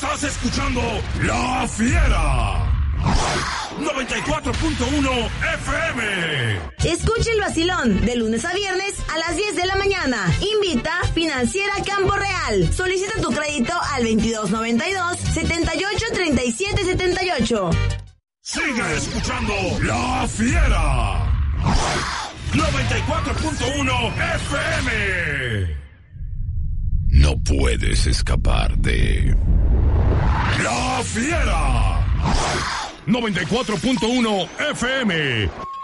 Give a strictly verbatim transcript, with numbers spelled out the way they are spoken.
Estás escuchando La Fiera. noventa y cuatro punto uno F M. Escucha el vacilón de lunes a viernes a las diez de la mañana. Invita Financiera Campo Real. Solicita tu crédito al veintidós noventa y dos, setenta y ocho, treinta y siete setenta y ocho. Sigue escuchando La Fiera. noventa y cuatro punto uno F M. No puedes escapar de La Fiera. noventa y cuatro punto uno F M.